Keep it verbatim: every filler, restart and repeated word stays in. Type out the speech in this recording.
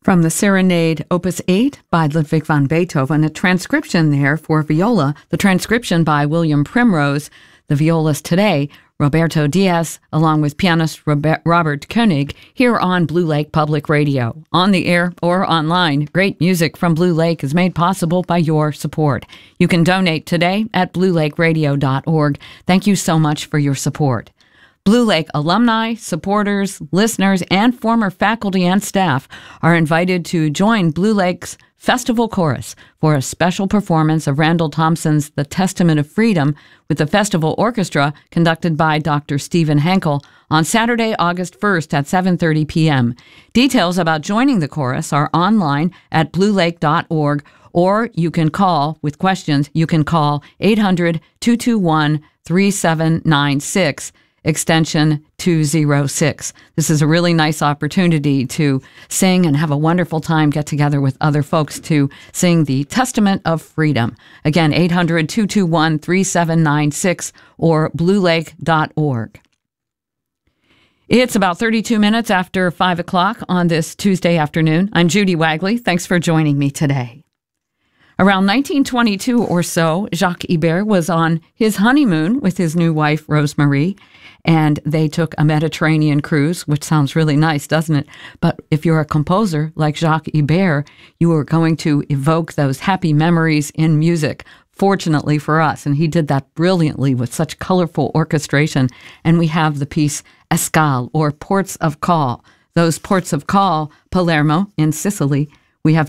From the Serenade Opus eight by Ludwig van Beethoven, a transcription there for viola, the transcription by William Primrose, the violist today, Roberto Diaz, along with pianist Robert Koenig, here on Blue Lake Public Radio. On the air or online, great music from Blue Lake is made possible by your support. You can donate today at blue lake radio dot org. Thank you so much for your support. Blue Lake alumni, supporters, listeners, and former faculty and staff are invited to join Blue Lake's Festival Chorus for a special performance of Randall Thompson's The Testament of Freedom with the Festival Orchestra conducted by Doctor Stephen Henkel on Saturday, August first at seven thirty p.m. Details about joining the chorus are online at blue lake dot org, or you can call, with questions, you can call eight hundred, two two one, three seven nine six. extension two oh six. This is a really nice opportunity to sing and have a wonderful time, get together with other folks to sing the Testament of Freedom. Again, eight hundred, two two one, three seven nine six or blue lake dot org. It's about thirty-two minutes after five o'clock on this Tuesday afternoon. I'm Judy Wagley. Thanks for joining me today. Around nineteen twenty-two or so, Jacques Ibert was on his honeymoon with his new wife, Rosemarie, and they took a Mediterranean cruise, which sounds really nice, doesn't it? But if you're a composer like Jacques Ibert, you are going to evoke those happy memories in music, fortunately for us. And he did that brilliantly with such colorful orchestration. And we have the piece Escale, or Ports of Call. Those ports of call, Palermo in Sicily,